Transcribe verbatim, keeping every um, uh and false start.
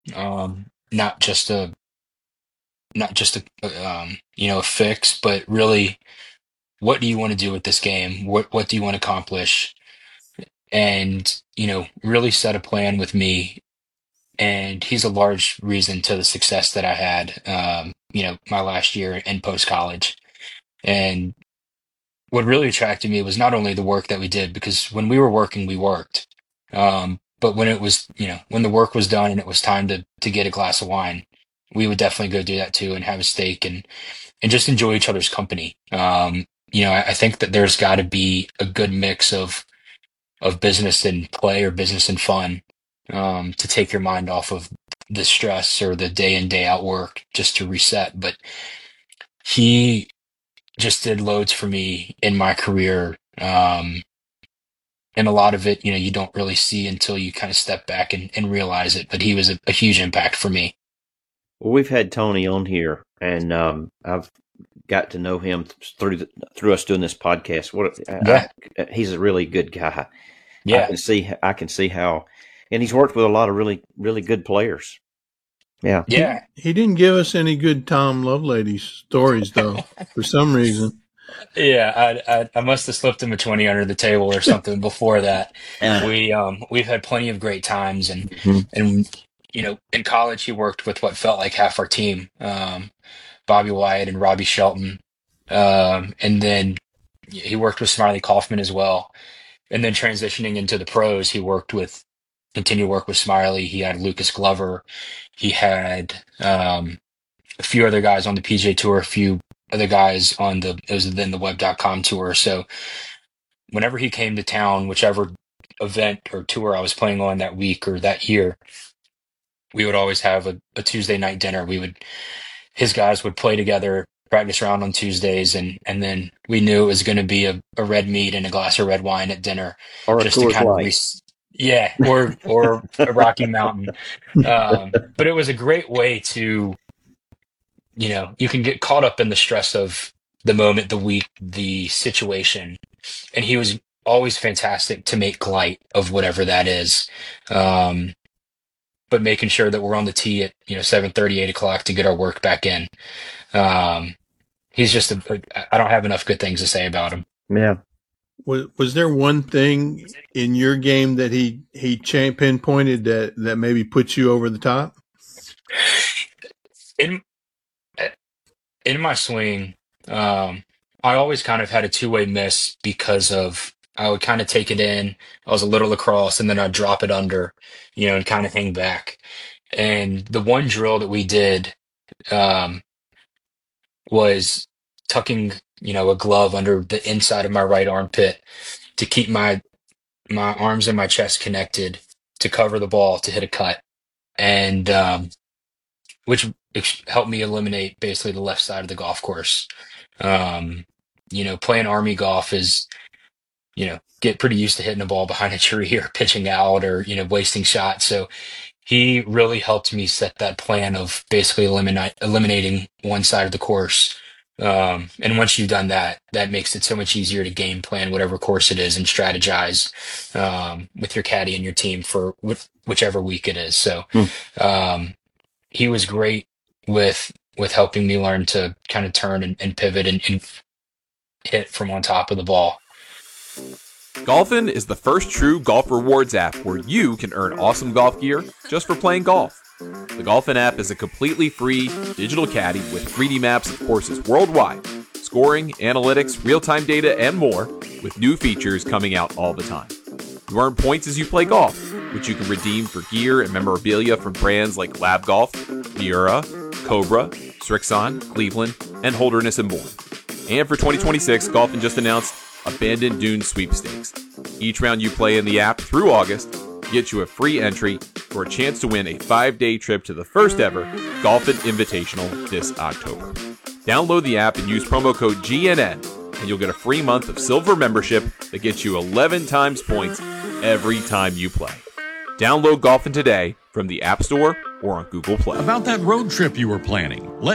Um, not just a not just a um, you know, a fix, but really, what do you want to do with this game? What what do you want to accomplish? And you know, really set a plan with me. And he's a large reason to the success that I had. Um, you know, my last year in post college. And what really attracted me was not only the work that we did, because when we were working, we worked. Um, but when it was, you know, when the work was done and it was time to to get a glass of wine, we would definitely go do that too and have a steak and and just enjoy each other's company. Um, you know, I, I think that there's got to be a good mix of of business and play or business and fun, um, to take your mind off of the stress or the day in day out work just to reset. But he just did loads for me in my career. Um, and a lot of it, you know, you don't really see until you kind of step back and, and realize it. But he was a, a huge impact for me. Well, we've had Tony on here, and um, I've got to know him through the, through us doing this podcast. What Yeah. I, he's a really good guy. I Yeah. can see I can see how, and he's worked with a lot of really really good players. Yeah. Yeah. He, he didn't give us any good Tom Lovelady stories, though, for some reason. Yeah, I, I I must have slipped him a twenty under the table or something before that. Uh, We um we've had plenty of great times, and mhm. and you know, in college he worked with what felt like half our team. Um Bobby Wyatt and Robbie Shelton. Um and then he worked with Smiley Kaufman as well. And then transitioning into the pros, he worked with continued work with Smiley. He had Lucas Glover. He had um a few other guys on the P J Tour, a few other guys on the it was then the web dot com tour. So whenever he came to town, whichever event or tour I was playing on that week or that year, we would always have a, a Tuesday night dinner. We would his guys would play together, practice round on Tuesdays, and and then we knew it was going to be a, a red meat and a glass of red wine at dinner, Or a just to Coors kind of Light. re- yeah, or or a Rocky Mountain. Um, but it was a great way to, you know, you can get caught up in the stress of the moment, the week, the situation. And he was always fantastic to make light of whatever that is. Um, but making sure that we're on the tee at, you know, seven thirty, eight o'clock to get our work back in. Um, he's just, a, a, I don't have enough good things to say about him. Yeah. Was was there one thing in your game that he he cha- pinpointed that that maybe put you over the top? In, in my swing, um, I always kind of had a two-way miss because of I would kind of take it in. I was a little across, and then I'd drop it under, you know, and kind of hang back. And the one drill that we did um, was tucking, you know, a glove under the inside of my right armpit to keep my my arms and my chest connected to cover the ball to hit a cut, and um, which ex- helped me eliminate basically the left side of the golf course. Um, you know, playing army golf is, you know, get pretty used to hitting a ball behind a tree or pitching out or, you know, wasting shots. So he really helped me set that plan of basically eliminate eliminating one side of the course. Um, and once you've done that, that makes it so much easier to game plan whatever course it is and strategize um, with your caddy and your team for wh- whichever week it is. So Hmm. um, he was great with with helping me learn to kind of turn and, and pivot and, and hit from on top of the ball. Golfin is the first true golf rewards app where you can earn awesome golf gear just for playing golf. The Golfin app is a completely free digital caddy with three D maps of courses worldwide, scoring, analytics, real-time data, and more, with new features coming out all the time. You earn points as you play golf, which you can redeem for gear and memorabilia from brands like Lab Golf, Miura, Cobra, Strixon, Cleveland, and Holderness and Bourne. And for twenty twenty-six, Golfin just announced Abandoned Dunes Sweepstakes. Each round you play in the app through August gets you a free entry for a chance to win a five-day trip to the first ever Golfin Invitational this October. Download the app and use promo code G N N, and you'll get a free month of silver membership that gets you eleven times points every time you play. Download Golfin today from the App Store or on Google Play. About that road trip you were planning. Let